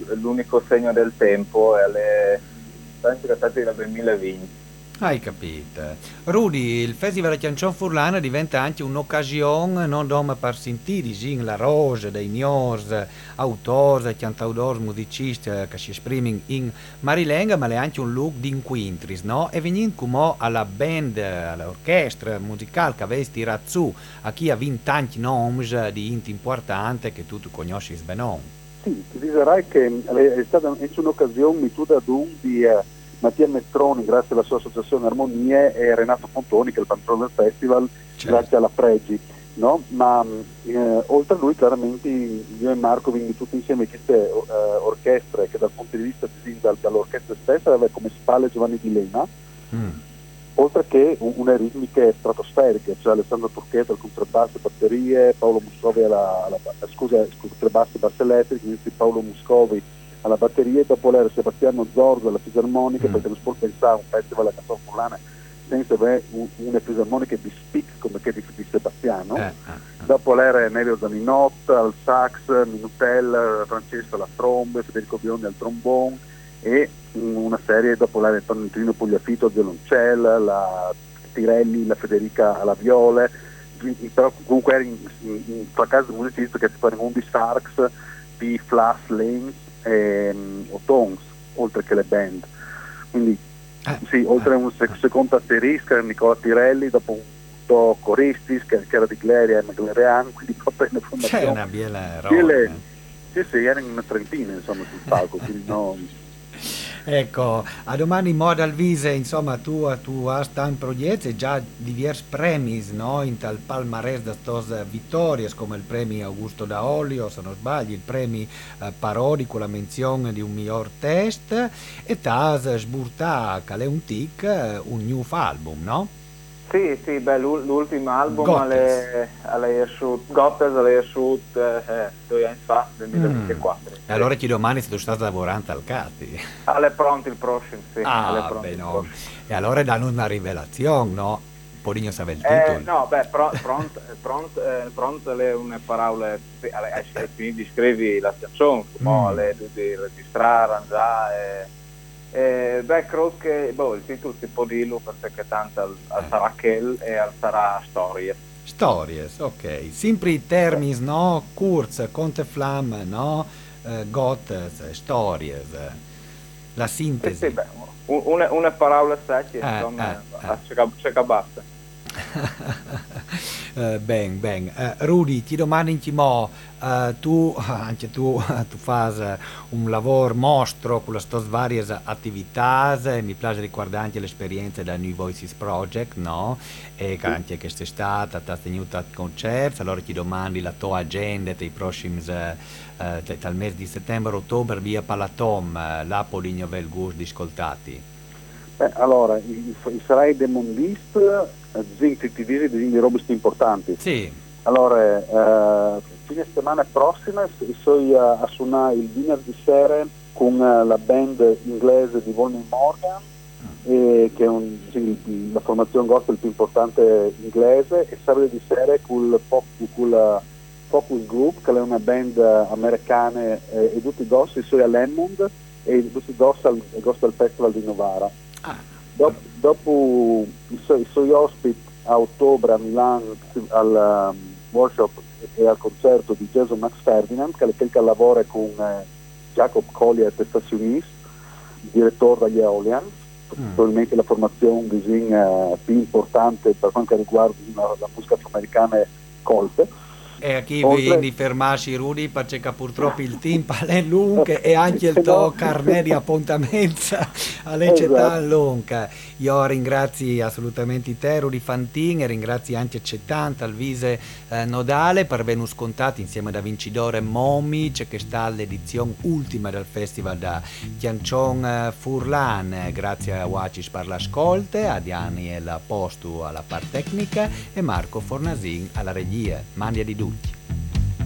l'unico segno del tempo è le penso che stati dal 2020. Hai capito. Rudy, il Festival Canzon Furlana diventa anche un'occasione non dome per sentire in la rosa dei migliori autori e cantautori musicisti che si esprimono in Marilenga, ma è anche un look di inquintris, no? E venendo come alla band, all'orchestra musicale che avete tirato su, a chi ha vinto tanti nomi di int importante che tu conosci bene. Sì, ti dirai che è stata anche un'occasione mituda di Mattia Mestroni, grazie alla sua associazione Armonie, e Renato Fontoni, che è il patrono del festival, Certo. grazie alla Pregi. No? Ma oltre a lui, chiaramente, io e Marco vinci tutti insieme queste orchestre che dal punto di vista dall'orchestra stessa aveva come spalle Giovanni Di Lena, Mm. oltre che une ritmiche stratosferiche, cioè Alessandro Turchetto al contrabbasso e batterie, Paolo Muscovi contrabbasso e basse elettriche, quindi Paolo Muscovi alla batteria, e dopo l'era Sebastiano Zorzo alla fisarmonica, perché non si può pensare a un festival a canzone furlana senza avere una fisarmonica di speak come che di Sebastiano. Dopo l'era Nevio Zaninot al sax, Minutel, Francesco alla trombe, Federico Biondi al trombone, e una serie dopo l'era Antonino Pugliafito al violoncella, la Tirelli, la Federica alla viola, però comunque era in fraccaso musicista che si parla di Sarks, di Flash Lanes o Tongs, oltre che le band. Quindi sì, oltre a un secondo asterisco Nicola Tirelli, dopo un do Coristis che era di Gleria e Maglerean, quindi proprio in C'è formazione una biela roba. sì, erano una trentina insomma sul palco, quindi no. Ecco, a domani moda al vise, insomma, tu hai tanti progetti, già diversi premi, no? In tal palmarès da stos vittorie, come il premio Augusto da Olio, se non sbaglio, il premio Parodi con la menzione di un miglior test, e t'has sburtà, che è un tic, un new album, no? Sì, sì, beh, l'ultimo album Gottes. è uscito, Gottes è uscito 2 anni fa, nel Mm. 2024. E allora ti domani se tu stai lavorando al Cati. Alle pronto il prossimo, sì, alle Ah, pronto beh il no. prossimo. E allora danno una rivelazione, no? Poligno sa il titolo. No, beh, pronto è una parola, hai finito di scrivere la canzone, come di registrare, arrangiare. Beh, credo che il titolo si può dirlo perché tanto al sarà Kel e al sarà Storie. Stories, ok. Sempre i termini, no? Kurz, Conte Flamme, no? Gottes, stories. La Sì, sì, sintesi. beh, una parola secca, insomma, Eh. c'è che basta. Ben, ben. Rudy, ti domani in mo, tu, anche tu, tu fai un lavoro mostro con le tue varie attività, mi piace ricordare anche l'esperienza del New Voices Project, no? E che anche quest'estate ti ha tenuto a concerti, allora ti domandi la tua agenda dei prossimi, dal mese di settembre-ottobre via Palatom, là Poligno Vel Gus di ascoltati. Allora, sarai dei mondist, ti dici di robe importanti. Sì. Allora, fine settimana prossima sono a suonare il venerdì sera con la band inglese di Volney Morgan, che è la formazione gospel più importante inglese, e sabato di sera con il Focus Group, che è una band americana, e tutti i gospel sono a Lemond e tutti i gospel al Gospel Festival di Novara. Dopo i suoi ospiti a ottobre a Milano al workshop e al concerto di Jason Max Ferdinand, che lavora con Jacob Collier, stazionista, direttore dagli Eolian, probabilmente la formazione più importante per quanto riguarda la musica afroamericana Colte. E a chi vi fermarsi Rudy perché purtroppo il team è lungo e anche il tuo carnet di appuntamento alle città lunga. Io ringrazio assolutamente te Rudy Fantin e ringrazio anche Cettanta al Vise Nodale per avermi scontato insieme da vincitore Momi, c'è che sta l'edizione ultima del festival da Chiancion Furlan. Grazie a Wacis per l'ascolto, a Daniel Postu alla parte tecnica e Marco Fornasin alla regia. Mandia di tutti.